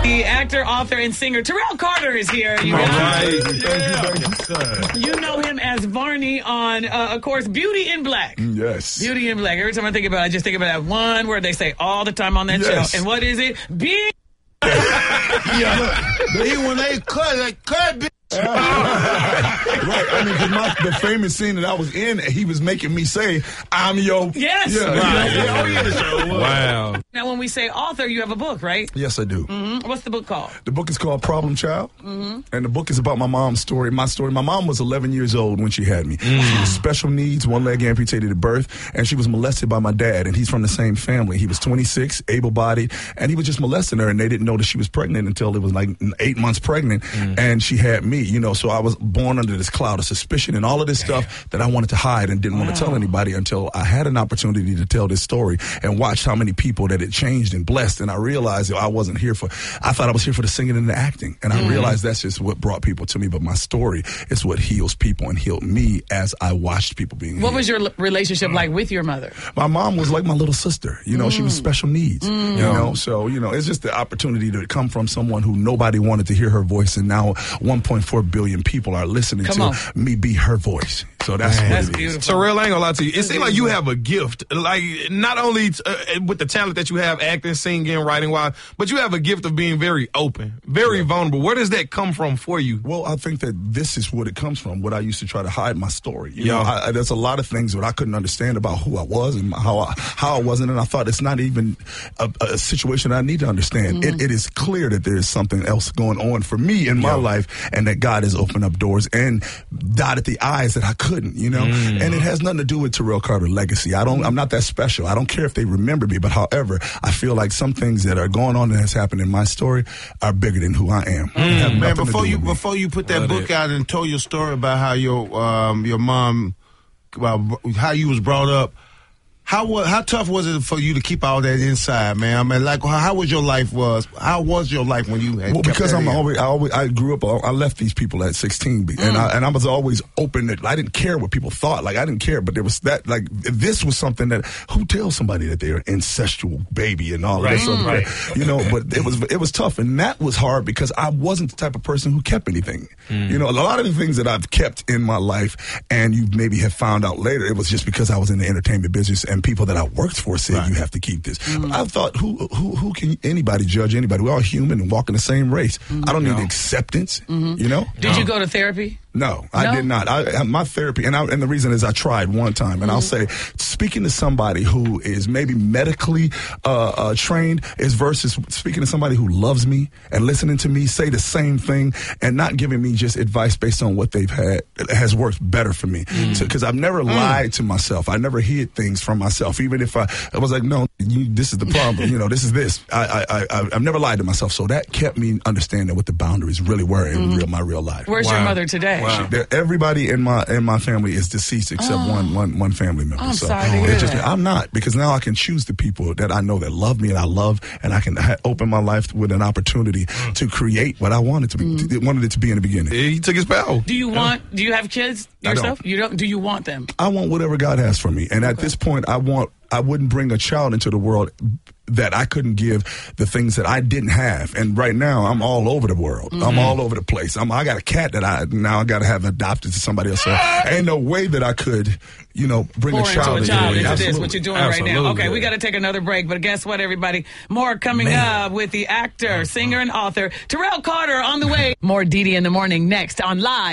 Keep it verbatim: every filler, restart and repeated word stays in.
The actor, author, and singer Terrell Carter is here. You, All guys. right. Thank you, thank you. You know him as Varney on, uh, of course, Beauty in Black. Yes. Beauty in Black. Every time I think about it, I just think about that one word they say all the time on that Yes. show. And what is it? Be. Yeah, but he, when they cut, they cut, bitch. Right. I mean, 'cause my, the famous scene that I was in, he was making me say, "I'm your." Yes. Yeah. Right. Yeah. Oh, yeah. Wow. Now, when we say author, you have a book, right? Yes, I do. Mm-hmm. What's the book called? The book is called Problem Child, Mm-hmm. and the book is about my mom's story. My story. My mom was eleven years old when she had me. Mm. She was special needs, one leg amputated at birth, and she was molested by my dad. And he's from the same family. He was twenty-six, able-bodied, and he was just molesting her. And they didn't know that she was pregnant until it was like eight months pregnant, mm. and she had me. You know, so I was born under this cloud of suspicion and all of this stuff that I wanted to hide and didn't wow. want to tell anybody until I had an opportunity to tell this story and watched how many people that it changed and blessed. And I realized that I wasn't here for, I thought I was here for the singing and the acting. And I mm. realized that's just what brought people to me. But my story is what heals people and healed me as I watched people being What healed. was your l- relationship like with your mother? My mom was like my little sister. You know, mm. she was special needs. Mm. You know, so, you know, it's just the opportunity to come from someone who nobody wanted to hear her voice. And now one point four billion people are listening come to on. me be her voice. So that's Man, what that's it beautiful. is. Terrell, I ain't gonna lie to you. It That's seems like you have a gift, like not only uh, with the talent that you have, acting, singing, writing, wise, but you have a gift of being very open, very yeah. vulnerable. Where does that come from for you? Well, I think that this is what it comes from. What I used to try to hide my story. You yeah. know, I, I, there's a lot of things that I couldn't understand about who I was and how I, how I wasn't, and I thought it's not even a, a situation I need to understand. Mm-hmm. It, it is clear that there is something else going on for me in my yeah. life, and that God has opened up doors and dotted the I's that I couldn't. You know, mm. and it has nothing to do with Terrell Carter legacy. I don't. I'm not that special. I don't care if they remember me. But however, I feel like some things that are going on that has happened in my story are bigger than who I am. Mm. Man, before you before you put that Love book it. out and told your story about how your um, your mom, well, how you was brought up. How was how tough was it for you to keep all that inside, man? I mean, like, how, how was your life? Was how was your life when you had well, kept because that I'm in? always I always I grew up I left these people at sixteen, mm. and I and I was always open. That I didn't care what people thought. Like I didn't care, but there was that like this was something that who tells somebody that they're an incestual baby and all right. of this other right. thing, you know. But it was it was tough, and that was hard because I wasn't the type of person who kept anything. Mm. You know, a lot of the things that I've kept in my life, and you maybe have found out later, it was just because I was in the entertainment business and people that I worked for said right. you have to keep this. Mm. I thought who who who can anybody judge anybody? We're all human and walk in the same race. Mm. I don't need no. acceptance. Mm-hmm. You know? Did no. you go to therapy? No, I no? did not. I, my therapy, and, I, and the reason is I tried one time, and mm-hmm. I'll say, speaking to somebody who is maybe medically uh, uh, trained is versus speaking to somebody who loves me and listening to me say the same thing and not giving me just advice based on what they've had has worked better for me. Because mm-hmm. so, I've never mm-hmm. lied to myself. I never hid things from myself, even if I, I was like, no, you, this is the problem. you know, this is this. I, I, I, I've never lied to myself, so that kept me understanding what the boundaries really were in mm-hmm. real, my real life. Where's wow. your mother today? Wow. She, everybody in my in my family is deceased except oh. one, one, one family member. I'm so sorry to hear it's just, that. I'm not, because now I can choose the people that I know that love me and I love, and I can ha- open my life with an opportunity mm. to create what I wanted to be, mm. to, wanted it to be in the beginning. He took his power. Do you want? Yeah. Do you have kids yourself? Don't. You don't. Do you want them? I want whatever God has for me, and okay. at this point, I want. I wouldn't bring a child into the world that I couldn't give the things that I didn't have. And right now, I'm all over the world. Mm-hmm. I'm all over the place. I'm, I got a cat that I now I got to have adopted to somebody else. So ain't no way that I could, you know, bring Pour a child into a child into Absolutely. this, what you're doing Absolutely. right now. Okay, we got to take another break. But guess what, everybody? More coming Man. up with the actor, singer, and author, Terrell Carter on the way. More Dee Dee in the Morning next on Live.